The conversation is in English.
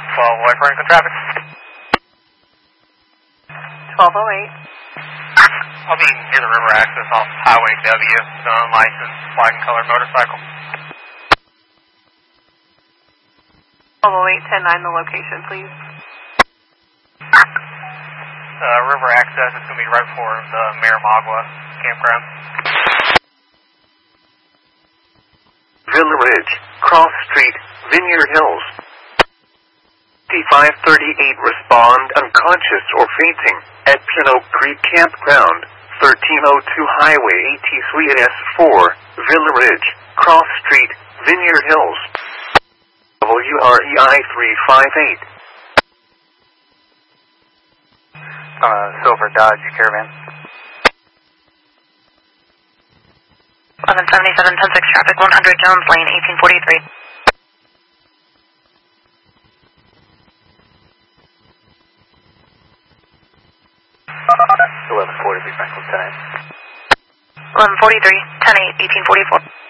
1208 for income traffic. 1208. I'll be near the river access off Highway W, the unlicensed flag and color motorcycle. 1208, 109, the location, please. River access is going to be right for the Maramagua campground. Villa Ridge, Cross Street, Vineyard Hills. 5538, respond unconscious or fainting at Pin Oak Creek Campground, 1302 Highway AT Suite S4, Villa Ridge, Cross Street, Vineyard Hills. WREI 358. Silver Dodge Caravan. 1177, 10-6 traffic, 100 Jones Lane, 1843. 1143, Franklin 10. 1143, 10-8, 1844.